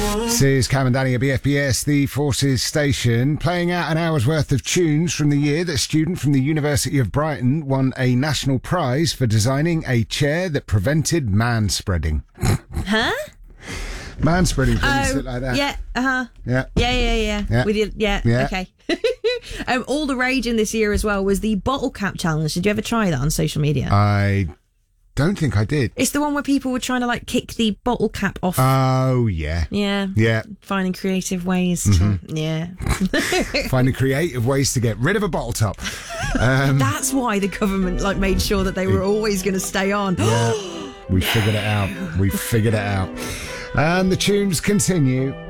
This is Cam and Danny at BFBS, the Forces station, playing out an hour's worth of tunes from the year that a student from the University of Brighton won a national prize for designing a chair that prevented man-spreading. Huh? Man-spreading things like that. Yeah, Yeah. Yeah. We did, Yeah. Okay. All the rage in this year as well was the bottle cap challenge. Did you ever try that on social media? I don't think I did. It's the one where people were trying to kick the bottle cap off. Oh, yeah. Yeah. Finding creative ways Finding creative ways to get rid of a bottle top. That's why the government made sure that they were always going to stay on. Yeah. We figured it out. And the tunes continue.